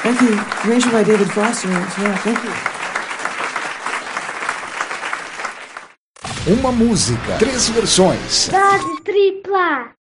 Thank you. Arranged by David Foster as well. Thank you. Uma música, 3 versões. Dose tripla.